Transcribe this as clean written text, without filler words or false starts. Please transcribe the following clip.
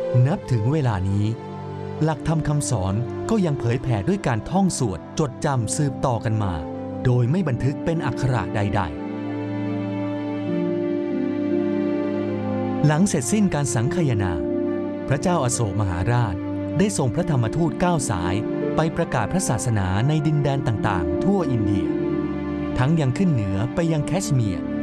นับถึงเวลานี้หลักธรรมคำสอนก็ยังเผยแผ่ด้วยการท่องสวดจดจำสืบต่อกันมาโดยไม่บันทึกเป็นอักขระใดๆหลังเสร็จสิ้นการสังคายนาพระเจ้าอโศกมหาราชได้ส่งพระธรรมทูต9 สายไปประกาศพระศาสนาในดินแดนต่างๆทั่วอินเดียทั้งยังขึ้นเหนือไปยังแคชเมียร์